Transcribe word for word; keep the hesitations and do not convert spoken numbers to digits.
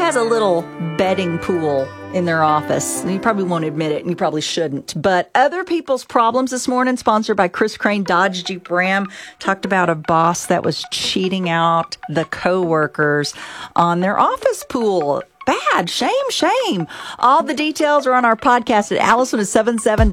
has a little betting pool in their office? And you probably won't admit it, and you probably shouldn't. But Other People's Problems this morning, sponsored by Chris Crane, Dodge Jeep Ram, talked about a boss that was cheating out the coworkers on their office pool. Bad. Shame, shame. All the details are on our podcast at Allison at seven seven